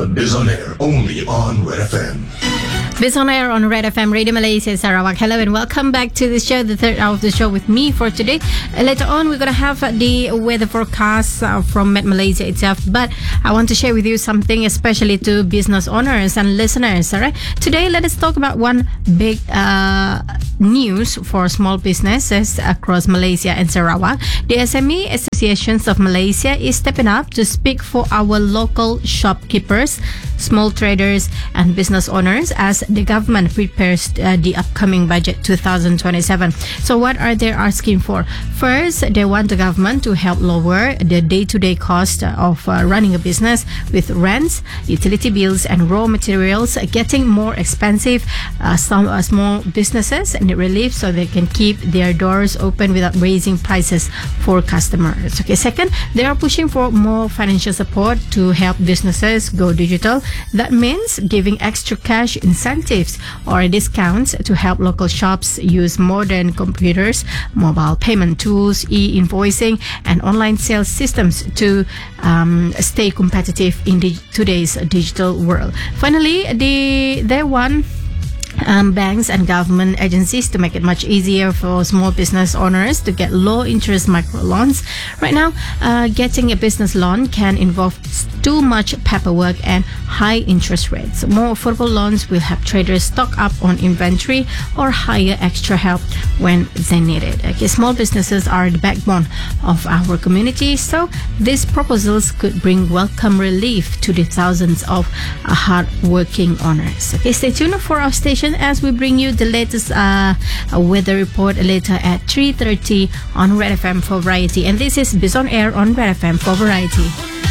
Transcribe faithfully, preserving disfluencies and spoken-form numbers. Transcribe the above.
Biz on Air, only on Red F M. Biz on Air on Red F M, Radio Malaysia, Sarawak. Hello and welcome back to the show, the third hour of the show with me for today. Uh, later on, we're going to have uh, the weather forecast uh, from Met Malaysia itself. But I want to share with you something, especially to business owners and listeners. All right. Today, let us talk about one big uh, news for small businesses across Malaysia and Sarawak. The S M E Associations of Malaysia is stepping up to speak for our local shopkeepers, small traders, and business owners as the government prepares uh, the upcoming budget twenty twenty-seven. So what are they asking for? First, they want the government to help lower the day-to-day cost of uh, running a business, with rents, utility bills, and raw materials getting more expensive. Uh, some uh, small businesses need relief so they can keep their doors open without raising prices for customers. Okay. Second, they are pushing for more financial support to help businesses go digital. That means giving extra cash incentives or discounts to help local shops use modern computers, mobile payment tools, e-invoicing, and online sales systems to um, stay competitive in the, today's digital world. Finally, the they want Um, banks and government agencies to make it much easier for small business owners to get low interest micro loans. Right now, uh, getting a business loan can involve too much paperwork and high interest rates. More affordable loans will help traders stock up on inventory or hire extra help when they need it. Okay, small businesses are the backbone of our community, so these proposals could bring welcome relief to the thousands of uh, hard-working owners. Okay, stay tuned for our station as we bring you the latest uh, weather report later at three thirty on Red F M for Variety. And this is Biz on Air on Red F M for Variety.